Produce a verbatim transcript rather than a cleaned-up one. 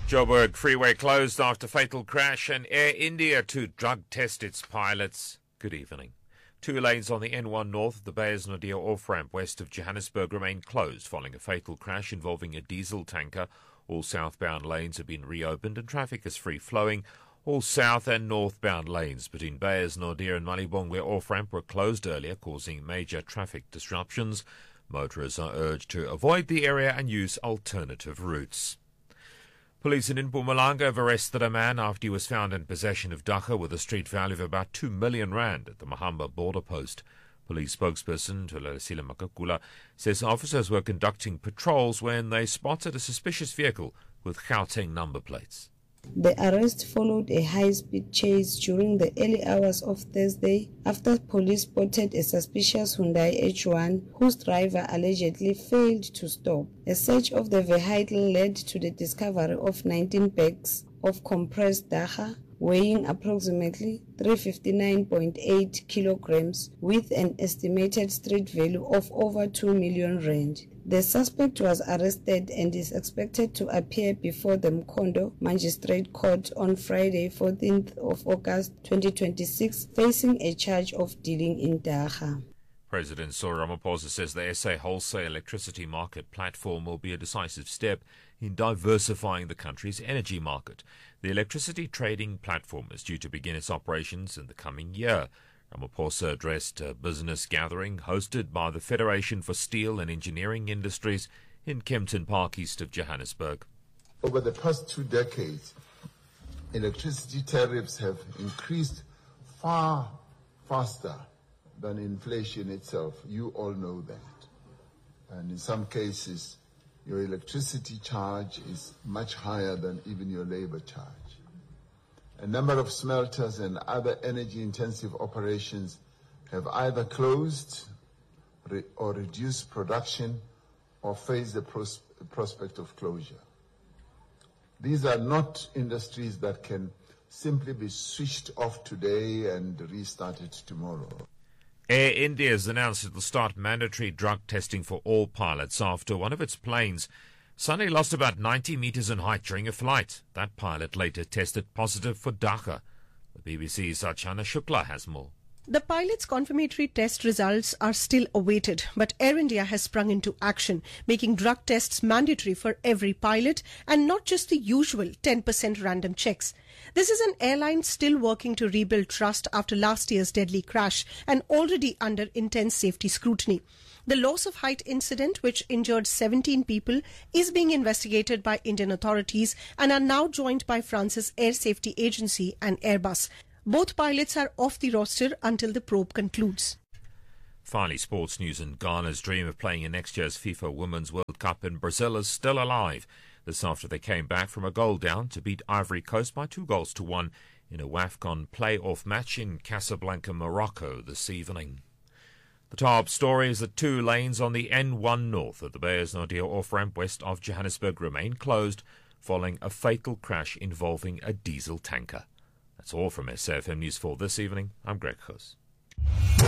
Joburg freeway closed after fatal crash, and Air India to drug test its pilots. Good evening. Two lanes on the N one north of the Beyers-Naudé off-ramp west of Johannesburg remain closed following a fatal crash involving a diesel tanker. All southbound lanes have been reopened and traffic is free-flowing. All south and northbound lanes between Beyers-Naudé and Malibongwe off-ramp were closed earlier, causing major traffic disruptions. Motorists are urged to avoid the area and use alternative routes. Police in Mpumalanga have arrested a man after he was found in possession of dagga with a street value of about two million rand at the Mahamba border post. Police spokesperson Thulasile Makakula says officers were conducting patrols when they spotted a suspicious vehicle with Gauteng number plates. The arrest followed a high-speed chase during the early hours of Thursday after police spotted a suspicious Hyundai H one whose driver allegedly failed to stop. A search of the vehicle led to the discovery of nineteen bags of compressed dagga weighing approximately three hundred fifty-nine point eight kilograms with an estimated street value of over two million rand. The suspect was arrested and is expected to appear before the Mkhondo Magistrate Court on Friday, fourteenth of August twenty twenty-six, facing a charge of dealing in dagga. President Cyril Ramaphosa says the S A wholesale electricity market platform will be a decisive step in diversifying the country's energy market. The electricity trading platform is due to begin its operations in the coming year. Ramaphosa addressed a business gathering hosted by the Federation for Steel and Engineering Industries in Kempton Park, east of Johannesburg. Over the past two decades, electricity tariffs have increased far faster than inflation itself. You all know that. And in some cases, your electricity charge is much higher than even your labor charge. A number of smelters and other energy-intensive operations have either closed re- or reduced production or face the pros- prospect of closure. These are not industries that can simply be switched off today and restarted tomorrow. Air India has announced it will start mandatory drug testing for all pilots after one of its planes Sunday lost about ninety meters in height during a flight. That pilot later tested positive for dagga. The B B C's Achana Shukla has more. The pilot's confirmatory test results are still awaited, but Air India has sprung into action, making drug tests mandatory for every pilot and not just the usual ten percent random checks. This is an airline still working to rebuild trust after last year's deadly crash and already under intense safety scrutiny. The loss of height incident, which injured seventeen people, is being investigated by Indian authorities and are now joined by France's Air Safety Agency and Airbus. Both pilots are off the roster until the probe concludes. Finally, sports news. And Ghana's dream of playing in next year's FIFA Women's World Cup in Brazil is still alive. This after they came back from a goal down to beat Ivory Coast by two goals to one in a WAFCON playoff match in Casablanca, Morocco this evening. The top story is that two lanes on the N one north of the Beyers-Naudé off-ramp west of Johannesburg remain closed following a fatal crash involving a diesel tanker. That's all from S A F M News for this evening. I'm Greg Huss.